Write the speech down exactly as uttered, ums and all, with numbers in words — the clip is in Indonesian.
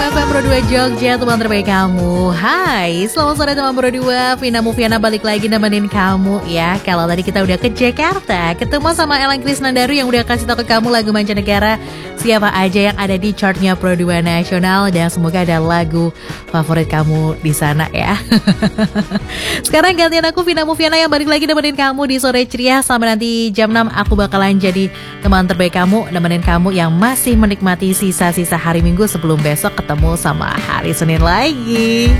F M Pro dua Jogja, teman terbaik kamu. Hai, selamat sore teman Pro dua. Vina Mufiana balik lagi nemenin kamu ya. Kalau tadi kita udah ke Jakarta, ketemu sama Elang Krisnandaru yang udah kasih tau ke kamu lagu mancanegara siapa aja yang ada di chartnya Pro dua Nasional. Dan semoga ada lagu favorit kamu di sana ya. Sekarang gantian aku Vina Mufiana yang balik lagi nemenin kamu di sore ceria. Sampai nanti jam enam aku bakalan jadi teman terbaik kamu, nemenin kamu yang masih menikmati sisa-sisa hari Minggu sebelum besok ketemu sama hari Senin lagi.